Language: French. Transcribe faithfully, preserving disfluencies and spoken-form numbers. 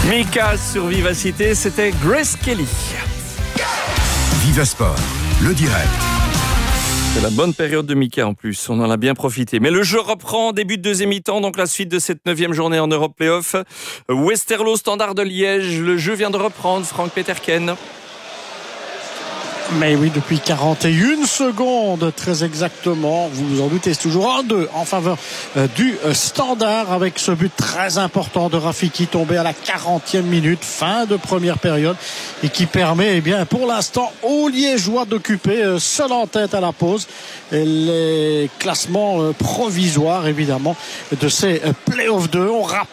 Mika sur Vivacité, c'était Grace Kelly. Vivasport, le direct. C'est la bonne période de Mika en plus, on en a bien profité. Mais le jeu reprend, début de deuxième mi-temps, donc la suite de cette neuvième journée en Europe Playoff. Westerlo, Standard de Liège, le jeu vient de reprendre, Franck Peterken. Mais oui, depuis quarante et une secondes, très exactement. Vous vous en doutez, c'est toujours un deux en faveur euh, du euh, Standard avec ce but très important de Rafiki tombé à la quarantième minute, fin de première période, et qui permet, eh bien, pour l'instant, aux Liégeois d'occuper euh, seul en tête à la pause et les classements euh, provisoires, évidemment, de ces euh, playoffs deux. On rappelle